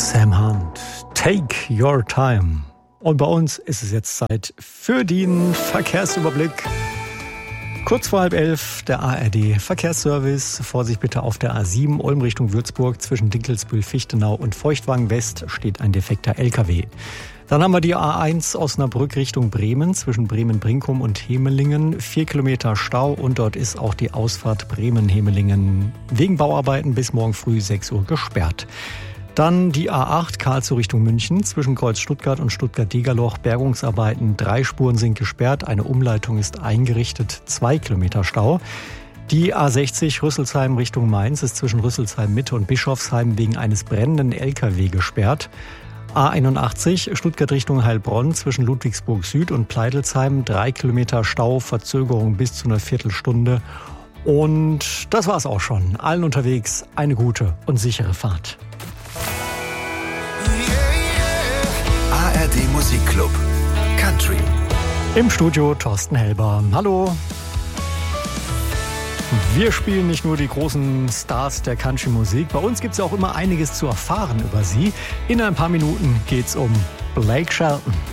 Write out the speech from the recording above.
Sam Hunt, Take Your Time. Und bei uns ist es jetzt Zeit für den Verkehrsüberblick. Kurz vor 10:30 der ARD Verkehrsservice. Vorsicht bitte auf der A7 Ulm Richtung Würzburg. Zwischen Dinkelsbühl, Fichtenau und Feuchtwagen West steht ein defekter LKW. Dann haben wir die A1 Osnabrück Richtung Bremen. Zwischen Bremen-Brinkum und Hemelingen 4 Kilometer Stau. Und dort ist auch die Ausfahrt Bremen-Hemelingen wegen Bauarbeiten bis morgen früh 6 Uhr gesperrt. Dann die A8 Karlsruhe Richtung München. Zwischen Kreuz Stuttgart und Stuttgart-Degerloch Bergungsarbeiten. 3 Spuren sind gesperrt. Eine Umleitung ist eingerichtet. 2 Kilometer Stau. Die A60 Rüsselsheim Richtung Mainz ist zwischen Rüsselsheim Mitte und Bischofsheim wegen eines brennenden LKW gesperrt. A81 Stuttgart Richtung Heilbronn zwischen Ludwigsburg Süd und Pleidelsheim 3 Kilometer Stau, Verzögerung bis zu einer Viertelstunde. Und das war's auch schon. Allen unterwegs eine gute und sichere Fahrt. ARD Musikclub Country. Im Studio Thorsten Helber. Hallo. Wir spielen nicht nur die großen Stars der Country-Musik. Bei uns gibt es auch immer einiges zu erfahren über sie. In ein paar Minuten geht's um Blake Shelton.